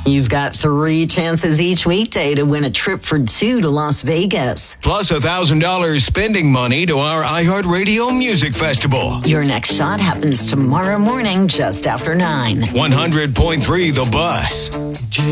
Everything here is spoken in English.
You've got 3 chances each weekday to win a trip for 2 to Las Vegas. Plus $1,000 spending money to our iHeartRadio Music Festival. Your next shot happens tomorrow morning just after 9. 100.3 The Bus.